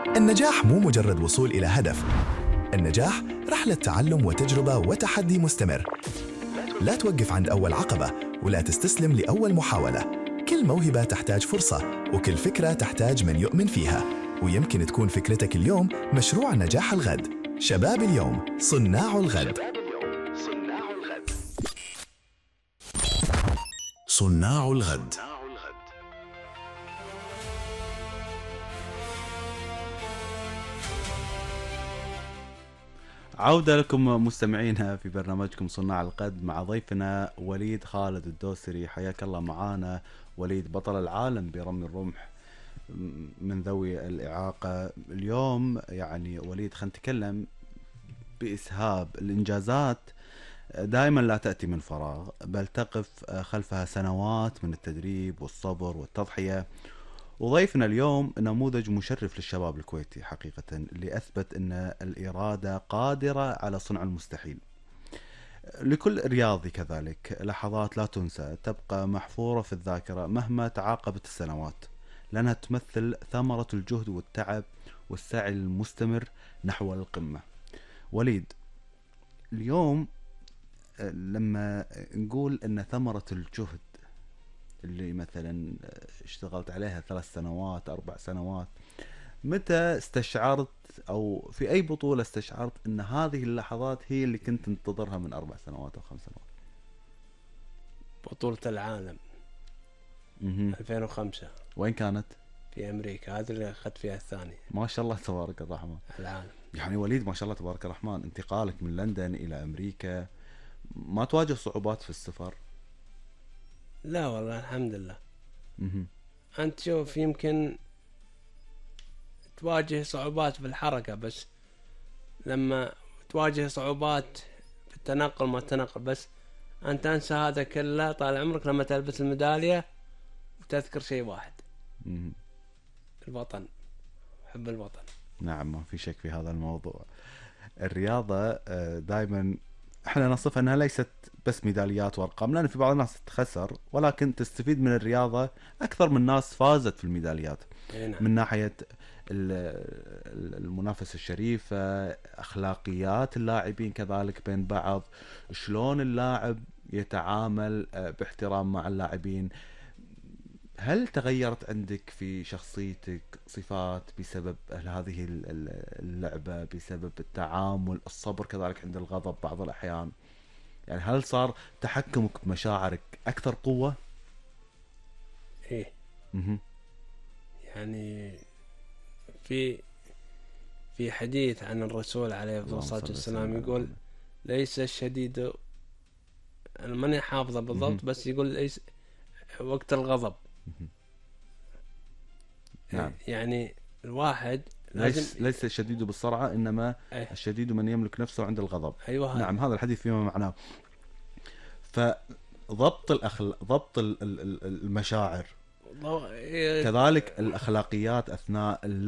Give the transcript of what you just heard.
النجاح مو مجرد وصول إلى هدف. النجاح رحلة تعلم وتجربة وتحدي مستمر. لا توقف عند أول عقبة، ولا تستسلم لأول محاولة. كل موهبة تحتاج فرصة، وكل فكرة تحتاج من يؤمن فيها. ويمكن تكون فكرتك اليوم مشروع نجاح الغد. شباب اليوم صناع الغد. صناع الغد. عودة لكم مستمعينا في برنامجكم صناع الغد مع ضيفنا وليد خالد الدوسري. حياك الله معانا وليد، بطل العالم برمي الرمح من ذوي الإعاقة. اليوم يعني وليد خلينا نتكلم بإسهاب. الإنجازات دائما لا تأتي من فراغ، بل تقف خلفها سنوات من التدريب والصبر والتضحية. وضيفنا اليوم نموذج مشرف للشباب الكويتي حقيقة، اللي أثبت أن الإرادة قادرة على صنع المستحيل. لكل رياضي كذلك لحظات لا تنسى، تبقى محفورة في الذاكرة مهما تعاقبت السنوات، لأنها تمثل ثمرة الجهد والتعب والسعي المستمر نحو القمة. وليد، اليوم لما نقول أن ثمرة الجهد اللي مثلا اشتغلت عليها 3 سنوات 4 سنوات، متى استشعرت او في اي بطولة استشعرت ان هذه اللحظات هي اللي كنت تنتظرها من 4 سنوات او 5 سنوات؟ بطولة العالم 2005. وين كانت؟ في امريكا، هذه اللي اخذت فيها الثاني. ما شاء الله تبارك الرحمن. العالم يعني وليد ما شاء الله تبارك الرحمن، انتقالك من لندن الى امريكا ما تواجه صعوبات في السفر؟ لا والله الحمد لله. مه. انت شوف، يمكن تواجه صعوبات بالحركة، بس لما تواجه صعوبات في التنقل ما التنقل، بس انت انسى هذا كله طال عمرك لما تلبس الميدالية وتذكر شيء واحد: مه. الوطن، حب الوطن. نعم، ما في شك في هذا الموضوع. الرياضة دائما احنا نصفها انها ليست بس ميداليات وارقام، لان في بعض الناس تخسر ولكن تستفيد من الرياضة اكثر من ناس فازت في الميداليات. نعم. من ناحية المنافسة الشريفة، اخلاقيات اللاعبين كذلك بين بعض، شلون اللاعب يتعامل باحترام مع اللاعبين. هل تغيرت عندك في شخصيتك صفات بسبب هذه اللعبة، بسبب التعامل، الصبر كذلك عند الغضب بعض الأحيان؟ يعني هل صار تحكمك بمشاعرك أكثر قوة؟ إيه. يعني في حديث عن الرسول عليه الصلاة والسلام يقول: ليس الشديد، ماني حافظه بالضبط، بس يقول ليس وقت الغضب. نعم. يعني الواحد ليس الشديد بالسرعة، إنما الشديد من يملك نفسه عند الغضب. أيوة. نعم، هذا الحديث فيما معناه. فضبط ضبط المشاعر، كذلك الأخلاقيات أثناء